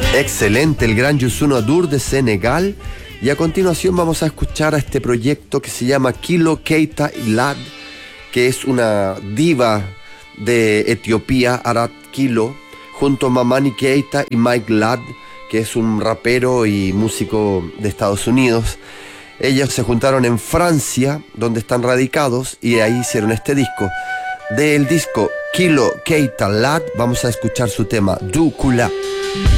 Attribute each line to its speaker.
Speaker 1: Excelente, el gran Youssou N'Dour de Senegal. Y a continuación vamos a escuchar a este proyecto que se llama Kilo Keita Lad, que es una diva de Etiopía, Arat Kilo, junto a Mamani Keita y Mike Ladd, que es un rapero y músico de Estados Unidos. Ellos se juntaron en Francia, donde están radicados, y ahí hicieron este disco. Del disco Kilo Keita Lad vamos a escuchar su tema Du Kula.